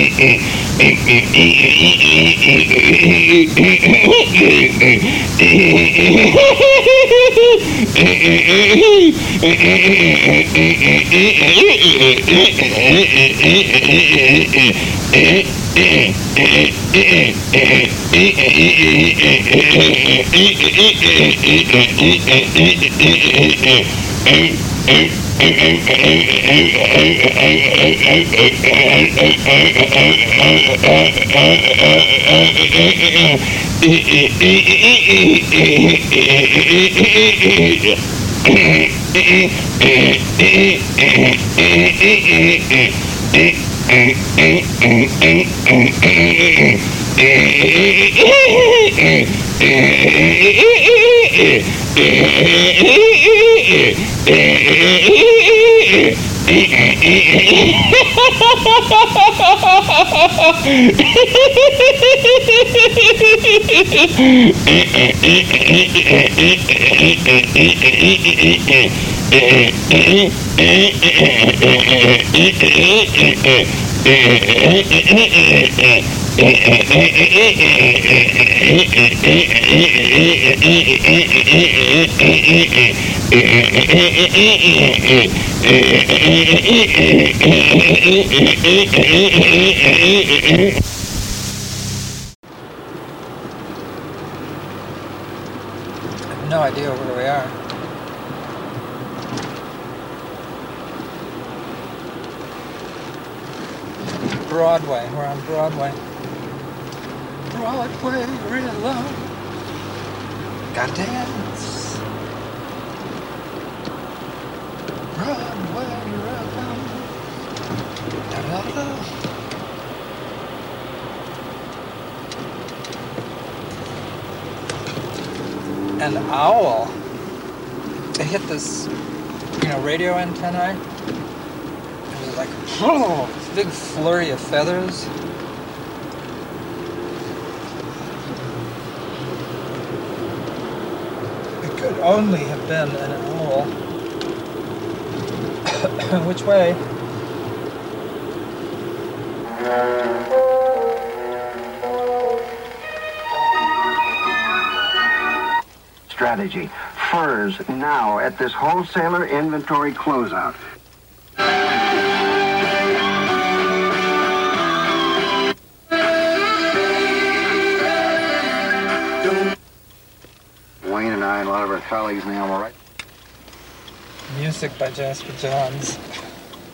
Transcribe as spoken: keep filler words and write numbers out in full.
No idea where we are. Broadway. We're on Broadway. Broadway, real low. Gotta dance. Broadway, real low. Da da da. An owl. It hit this, you know, radio antennae. It was like, oh, this big flurry of feathers. It could only have been an owl. Which way? Strategy. Furs now at this wholesaler inventory closeout. Wayne and I and a lot of our colleagues now, all right? Music by Jasper Johns.